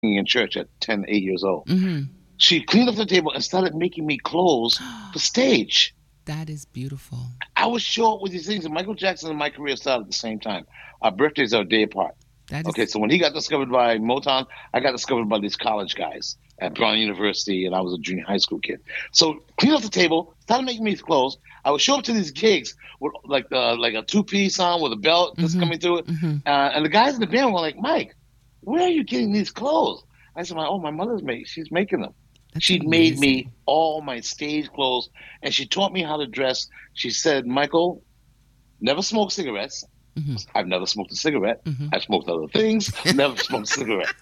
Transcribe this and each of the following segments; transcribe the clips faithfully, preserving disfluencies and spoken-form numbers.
singing in church at ten, eight years old. Mm-hmm. She cleaned up the table and started making me clothes for stage. That is beautiful. I was short with these things, and Michael Jackson and my career started at the same time. Our birthdays are a day apart. That Okay, is. so when he got discovered by Motown, I got discovered by these college guys at Brown University, and I was a junior high school kid. So clean off the table, started making me clothes. I would show up to these gigs with like the like a two piece on with a belt just Mm-hmm. coming through it, Mm-hmm. uh, and the guys in the band were like, "Mike, where are you getting these clothes?" I said, "Oh, my mother's made. She's making them." That's She made me amazing. all my stage clothes, and she taught me how to dress. She said, "Michael, never smoke cigarettes." Mm-hmm. I've never smoked a cigarette. Mm-hmm. I've smoked other things, never smoked a cigarette.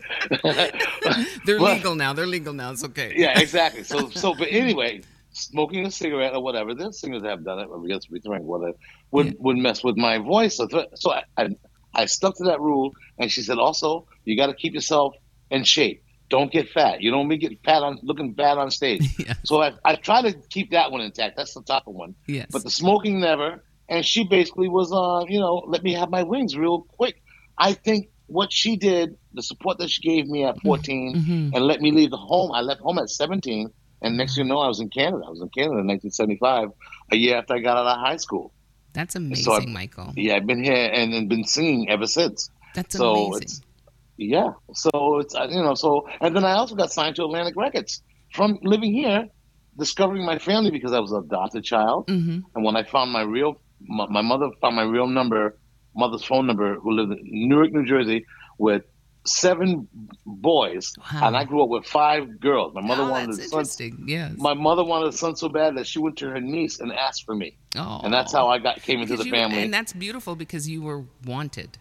They're But legal now. They're legal now. It's okay. yeah, exactly. So, so, but anyway, smoking a cigarette or whatever, there's singers that have done it, or I guess we drink, whatever, Yeah. would would mess with my voice. So, so I, I, I stuck to that rule, and she said also, you got to keep yourself in shape. Don't get fat. You don't be getting fat on looking fat on stage. Yes. So I, I try to keep that one intact. That's the tougher one. But Yes. the smoking never. And she basically was, uh, you know, let me have my wings real quick. I think what she did, the support that she gave me at fourteen, Mm-hmm. and let me leave the home. I left home at seventeen, and next thing Wow. you know, I was in Canada. I was in Canada in nineteen seventy-five, a year after I got out of high school. That's So I, amazing, Michael. yeah, I've been here and, and been singing ever since. That's So amazing. it's yeah. So it's uh, you know so and then I also got signed to Atlantic Records from living here, discovering my family because I was an adopted child, Mm-hmm. and when I found my real my, my mother found my real number, mother's phone number, who lived in Newark, New Jersey, with seven boys, and I Wow. grew up with five girls. My mother Oh, wanted that's a son. interesting. Yes. My mother wanted a son so bad that she went to her niece and asked for me, and that's Oh, how I got came into because the you and family. that's beautiful because you were wanted.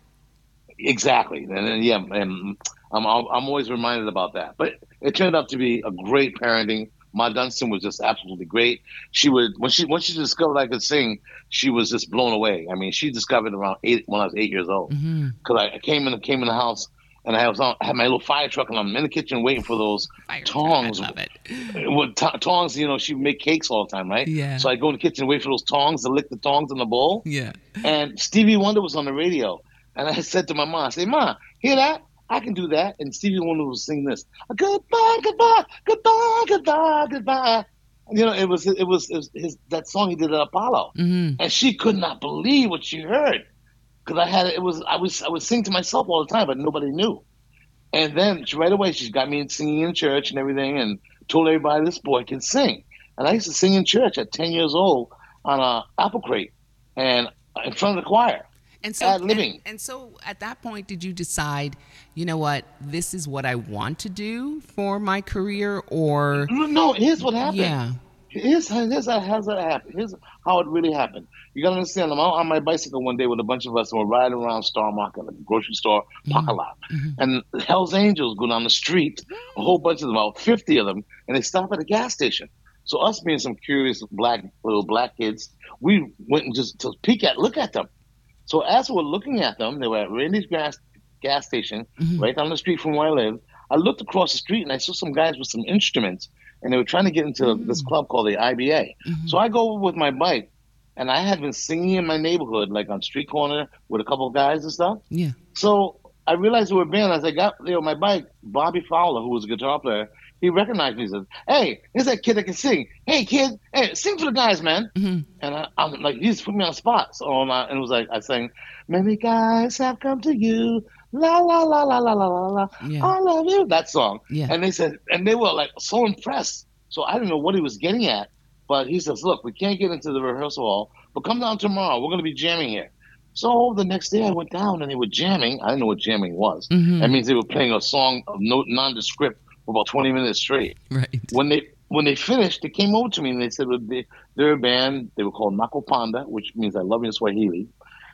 Exactly, and then, yeah, and I'm I'm always reminded about that. But it turned out to be a great parenting. Ma Dunstan was just absolutely great. She would when she once she discovered I could sing, she was just blown away. I mean, she discovered around eight when I was eight years old Mm-hmm. because I came in came in the house and I was on, I had my little fire truck and I'm in the kitchen waiting for those Fire truck. I tongs. love it. With t- tongs, you know, she would make cakes all the time, right? Yeah. So I go in the kitchen and wait for those tongs to lick the tongs in the bowl. Yeah. And Stevie Wonder was on the radio. And I said to my mom, I said, "Ma, hear that? I can do that." And Stevie Wonder was singing this, "Goodbye, goodbye, goodbye, goodbye, goodbye." And, you know, it was it was, it was his that song he did at Apollo, Mm-hmm. and she could not believe what she heard because I had it was I was I was singing to myself all the time, but nobody knew. And then she, right away she got me singing in church and everything, and told everybody this boy can sing. And I used to sing in church at ten years old on a apple crate and in front of the choir, And so ad and libbing. and so at that point did you decide, you know what, this is what I want to do for my career or No, here's what happened. yeah. Here's, here's how how's that happen. Here's how it really happened. You gotta understand. I'm out on my bicycle one day with a bunch of us, and we're riding around Star Market, like a grocery store Mm-hmm. parking lot. Mm-hmm. And the Hell's Angels go down the street, a whole bunch of them, about fifty of them, and they stop at a gas station. So us being some curious black little black kids, we went and just to peek at, look at them. So as we're looking at them, they were at Randy's gas gas station, Mm-hmm. right down the street from where I live. I looked across the street and I saw some guys with some instruments, and they were trying to get into this Mm-hmm. club called the I B A. Mm-hmm. So I go with my bike, and I had been singing in my neighborhood, like on street corner with a couple of guys and stuff. Yeah. So I realized they were a band. As I got you know my bike, Bobby Fowler, who was a guitar player, he recognized me. He said, "Hey, here's that kid that can sing. Hey, kid, hey, sing for the guys, man." Mm-hmm. And I, I'm like, he just put me on the spot. So um, I, and it was like I sang, "Many guys have come to you, la la la la la la la la, Yeah. I love you." That song. Yeah. And they said, and they were like so impressed. So I didn't know what he was getting at, but he says, "Look, we can't get into the rehearsal hall, but come down tomorrow. We're going to be jamming here." So the next day I went down and they were jamming. I didn't know what jamming was. That Mm-hmm. means they were playing a song of no, nondescript for about twenty minutes straight. Right. When they when they finished, they came over to me and they said, well, they, they're a band. They were called Nakopanda, which means I love you in Swahili.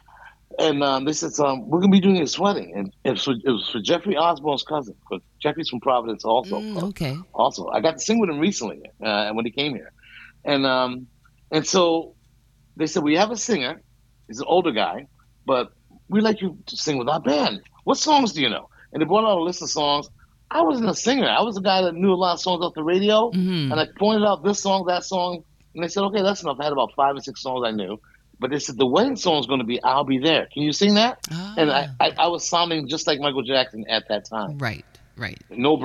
And um, they said, um, "We're gonna be doing his wedding," and it was, for, it was for Jeffrey Osborne's cousin, because Jeffrey's from Providence also. Mm, okay. Also, I got to sing with him recently uh, when he came here, and um, and so they said, "We have a singer. He's an older guy, but we'd like you to sing with our band. What songs do you know?" And they brought out a list of songs. I wasn't a singer. I was a guy that knew a lot of songs off the radio, Mm-hmm. and I pointed out this song, that song, and they said, "Okay, that's enough." I had about five or six songs I knew. But they said the wedding song is going to be "I'll Be There." Can you sing that? And I, Ah, I, I was sounding just like Michael Jackson at that time. right. right. No